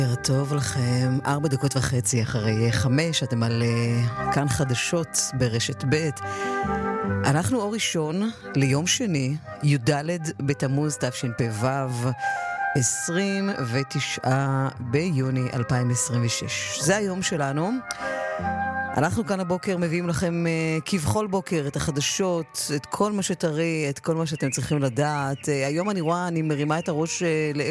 ערב טוב לכם, 4:30 אחרי 5, אתם על כאן חדשות ברשת ב'. אנחנו אור ראשון ליום שני, י"ד בתמוז תשפ"ו, 29 ביוני 2026. זה היום שלנו. אנחנו כאן הבוקר מביאים לכם כבכל בוקר את החדשות, את כל מה שטרי, את כל מה שאתם צריכים לדעת. היום אני רואה, אני מרימה את הראש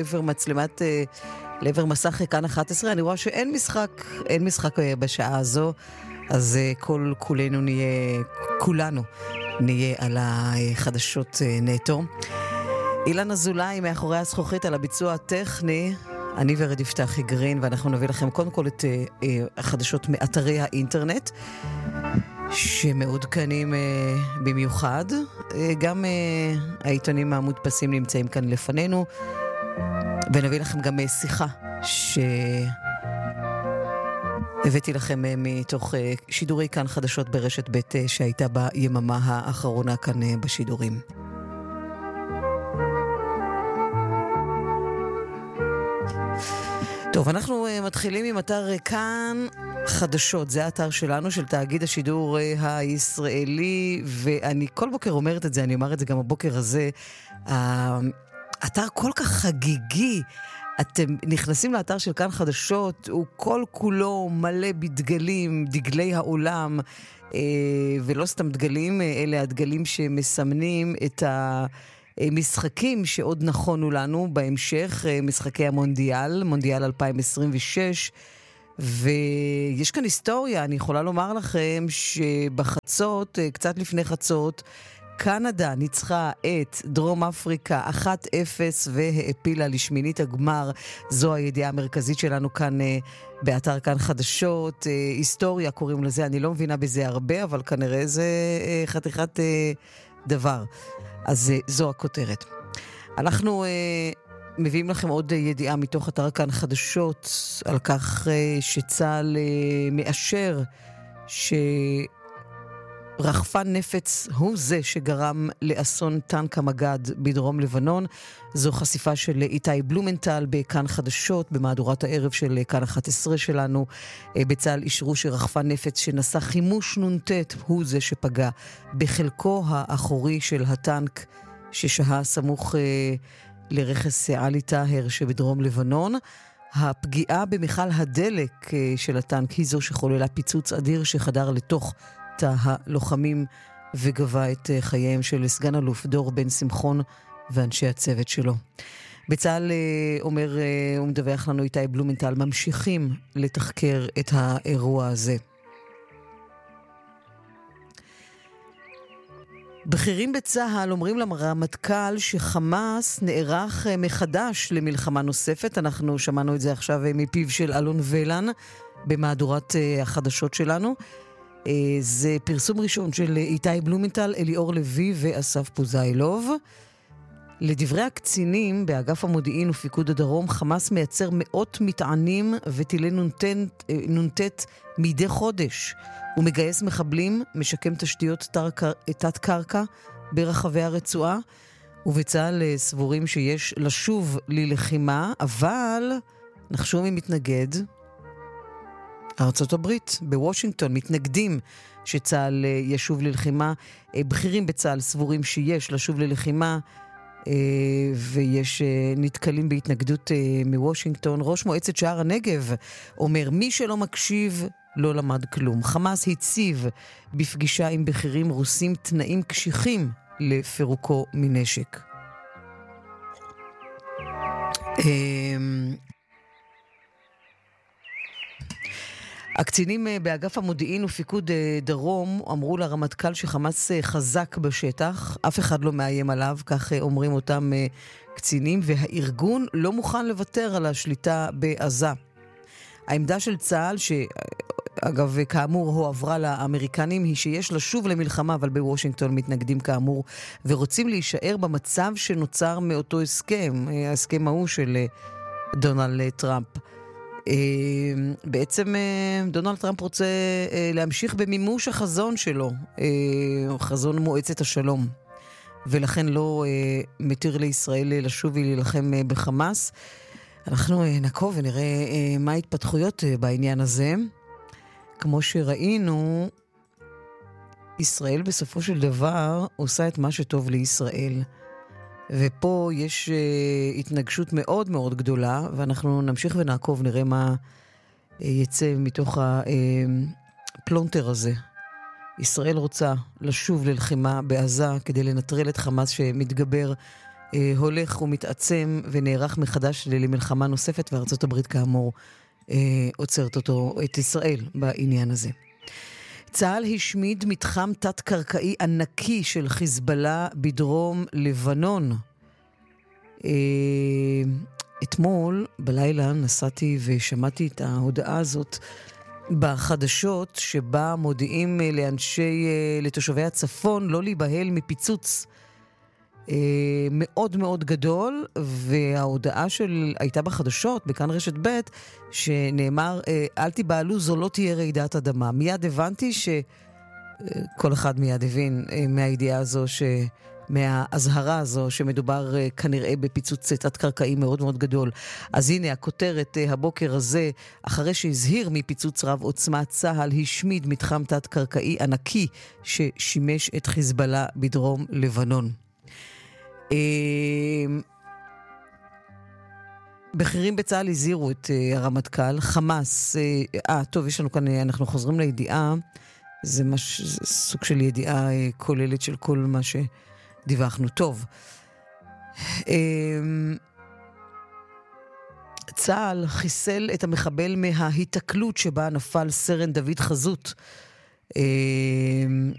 לעבר מסך כאן 11, אני רואה שאין משחק בשעה הזו, אז כולנו נהיה על החדשות נטו. אילן אזולאי מאחורי הזכוכית על הביצוע הטכני, אני ורד יפתחי גרין, ואנחנו נביא לכם קודם כל את החדשות מאתרי האינטרנט, שמעודכנים במיוחד. גם העיתונים המודפסים נמצאים כאן לפנינו, ונביא לכם גם שיחה שהבאתי לכם מתוך שידורי כאן חדשות ברשת ב' שהייתה ביממה האחרונה כאן בשידורים. טוב, אנחנו מתחילים עם אתר כאן חדשות. זה האתר שלנו, של תאגיד השידור הישראלי, ואני כל בוקר אומרת את זה, אני אומר את זה גם הבוקר הזה, האתר כל כך חגיגי. אתם נכנסים לאתר של כאן חדשות, הוא כל כולו מלא בדגלים, דגלי העולם, ולא סתם דגלים, אלה הדגלים שמסמנים את המשחקים שעוד נכונו לנו בהמשך, משחקי המונדיאל, מונדיאל 2026, ויש כאן היסטוריה. אני יכולה לומר לכם שבחצות, קצת לפני חצות, קנדה ניצחה את דרום אפריקה 1-0 והעפילה לשמינית הגמר. זו הידיעה המרכזית שלנו כאן באתר כאן חדשות. היסטוריה קוראים לזה, אני לא מבינה בזה הרבה, אבל כנראה זה חתיכת דבר. אז זו הכותרת. אנחנו מביאים לכם עוד ידיעה מתוך אתר כאן חדשות על כך שצה"ל מאשר רחפן נפץ הוא זה שגרם לאסון טנק המגד בדרום לבנון. זו חשיפה של איתי בלומנטל בכאן חדשות, במהדורת הערב של כאן 11 שלנו. בצה"ל אישרו שרחפן נפץ שנשא חימוש נונטט הוא זה שפגע בחלקו האחורי של הטנק ששהה סמוך לרכס עלי טאהר שבדרום לבנון. הפגיעה במכל הדלק של הטנק היא זו שחוללה פיצוץ אדיר שחדר לתוך תא הלוחמים וגבה את חייהם של סגן אלוף דור בן שמחון ואנשי הצוות שלו. בצה"ל אומר ומדווח לנו איתי בלומנטל, ממשיכים לתחקר את האירוע הזה. בכירים בצה"ל אומרים לרמטכ"ל שחמאס נערך מחדש למלחמה נוספת. אנחנו שמענו את זה עכשיו מפיו של אלון ולן במהדורת החדשות שלנו. זה פרסום ראשון של איתי בלומנטל, אליאור לוי ואסף פוזיילוב. לדברי הקצינים באגף המודיעין ופיקוד הדרום, חמאס מייצר מאות מטענים וטילי נונטט מדי חודש. הוא מגייס מחבלים, משקם תשתיות תת קרקע ברחבי הרצועה, ובצה"ל סבורים שיש לשוב ללחימה, אבל נחשו מי מתנגד? ארצות הברית. בוושינגטון מתנגדים שצה"ל ישוב ללחימה. בכירים בצה"ל סבורים שיש לשוב ללחימה, ויש נתקלים בהתנגדות מוושינגטון. ראש מועצת שער הנגב אומר, מי שלא מקשיב לא למד כלום. חמאס הציב בפגישה עם בכירים רוסים תנאים קשיחים לפירוקו מנשק. הקצינים באגף המודיעין ופיקוד דרום אמרו לרמטכ"ל שחמאס חזק בשטח, אף אחד לא מאיים עליו, כך אומרים אותם קצינים, והארגון לא מוכן לוותר על השליטה בעזה. העמדה של צה"ל, שאגב כאמור הועברה לאמריקנים, היא שיש לשוב למלחמה, אבל בוושינגטון מתנגדים כאמור, ורוצים להישאר במצב שנוצר מאותו הסכם, ההסכם ההוא של דונלד טראמפ. בעצם דונלד טראמפ רוצה להמשיך במימוש החזון שלו, חזון מועצת השלום, ולכן לא מתיר לישראל לשוב ולהילחם בחמאס. אנחנו נעקוב ונראה מה ההתפתחויות בעניין הזה. כמו שראינו, ישראל בסופו של דבר עושה את מה שטוב לישראל. ופה יש התנגשות מאוד מאוד גדולה, ואנחנו נמשיך ונעקוב, נראה מה יצא מתוך הפלונטר הזה. ישראל רוצה לשוב ללחימה בעזה כדי לנטרל את חמאס שמתגבר, הולך ומתעצם ונערך מחדש למלחמה נוספת, וארצות הברית כאמור עוצרת אותו, את ישראל, בעניין הזה. צה"ל השמיד מתחם תת-קרקעי ענקי של חיזבאללה בדרום לבנון. אתמול בלילה נסעתי ושמעתי את ההודעה הזאת בחדשות, שבה מודיעים לתושבי הצפון לא להיבהל מפיצוץ מאוד מאוד גדול, וההודעה הייתה בחדשות, בכאן רשת ב', שנאמר, אל תיבהלו, זו לא תהיה רעידת אדמה. מיד הבנתי שכל אחד מיד הבין מהידיעה הזו, מההזהרה הזו, שמדובר כנראה בפיצוץ תת-קרקעי מאוד מאוד גדול. אז הנה הכותרת הבוקר הזה, אחרי שהזהיר מפיצוץ רב עוצמה, צה"ל השמיד מתחם תת-קרקעי ענקי ששימש את חיזבאללה בדרום לבנון. בכירים בצה"ל הזהירו את הרמטכ"ל, חמאס, טוב, יש לנו כאן, אנחנו חוזרים לידיעה, זה סוג של ידיעה כוללת של כל מה שדיווחנו. טוב, צה"ל חיסל את המחבל מההיתקלות שבה נפל סרן דוד חזות,